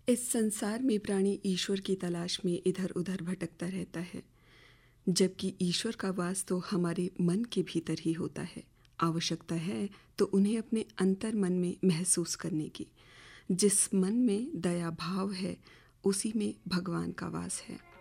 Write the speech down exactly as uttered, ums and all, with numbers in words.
इस संसार में प्राणी ईश्वर की तलाश में इधर उधर भटकता रहता है, जबकि ईश्वर का वास तो हमारे मन के भीतर ही होता है। आवश्यकता है तो उन्हें अपने अंतर मन में महसूस करने की। जिस मन में दया भाव है, उसी में भगवान का वास है।